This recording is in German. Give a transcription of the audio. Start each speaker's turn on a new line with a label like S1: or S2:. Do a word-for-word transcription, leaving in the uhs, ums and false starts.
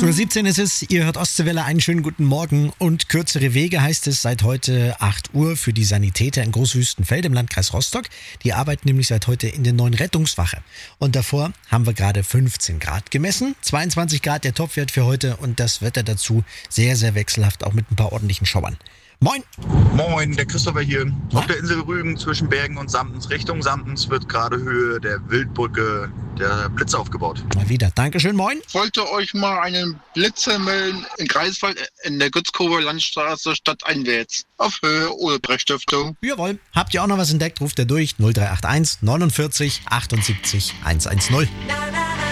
S1: acht Uhr siebzehn ist es, ihr hört Ostseewelle, einen schönen guten Morgen und kürzere Wege heißt es seit heute acht Uhr für die Sanitäter in Großwüstenfeld im Landkreis Rostock. Die arbeiten nämlich seit heute in der neuen Rettungswache. Und davor haben wir gerade fünfzehn Grad gemessen, zweiundzwanzig Grad der Topwert für heute und das Wetter dazu sehr, sehr wechselhaft, auch mit ein paar ordentlichen Schauern. Moin!
S2: Moin, der Christopher hier. Auf der Insel Rügen zwischen Bergen und Samtens Richtung Samtens wird gerade Höhe der Wildbrücke der Blitz aufgebaut.
S1: Mal wieder. Dankeschön, moin!
S3: Ich wollte euch mal einen Blitzer melden in Greifswald in der Gützkower Landstraße stadteinwärts. Auf Höhe ohne Brechstiftung.
S1: Jawohl. Habt ihr auch noch was entdeckt? Ruft er durch null drei acht eins neunundvierzig achtundsiebzig hundertzehn.